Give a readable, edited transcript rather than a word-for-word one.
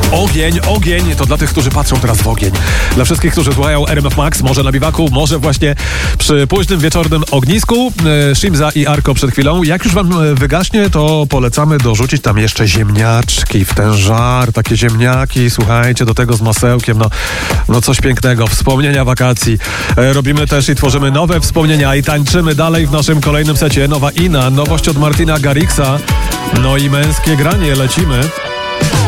Ogień, to dla tych, którzy patrzą teraz w ogień. Dla wszystkich, którzy słuchają RMF Max, może na biwaku, może właśnie przy późnym wieczornym ognisku. Shimza i Arko przed chwilą. Jak już wam wygaśnie, to polecamy dorzucić tam jeszcze ziemniaczki w ten żar. Takie ziemniaki, słuchajcie, do tego z masełkiem. No coś pięknego. Wspomnienia wakacji. Robimy też i tworzymy nowe wspomnienia i tańczymy dalej w naszym kolejnym secie. Nowa Ina, nowość od Martina Garrixa. No i męskie granie, lecimy.